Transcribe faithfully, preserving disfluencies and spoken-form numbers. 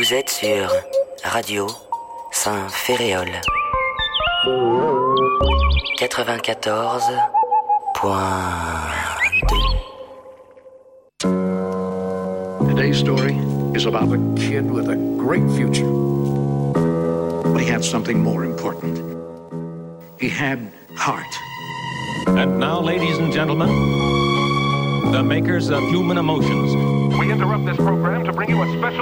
Vous êtes sur Radio Saint-Ferréol quatre-vingt-quatorze point deux. Today's story is about a kid with a great future. But he had something more important. He had heart. And now, ladies and gentlemen, the makers of Human Emotions. We interrupt this program to bring you a special